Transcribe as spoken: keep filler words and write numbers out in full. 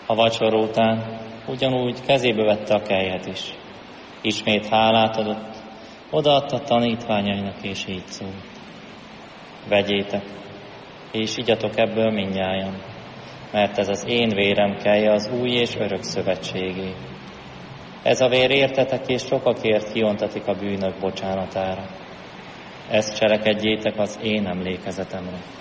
A vacsora után ugyanúgy kezébe vette a kelyhet is. Ismét hálát adott, odaadta tanítványainak, és így szólt: vegyétek, és igyatok ebből mindnyájan, mert ez az én vérem kelye az új és örök szövetségé. Ez a vér értetek és sokakért kiontatik a bűnök bocsánatára. Ezt cselekedjétek az én emlékezetemre.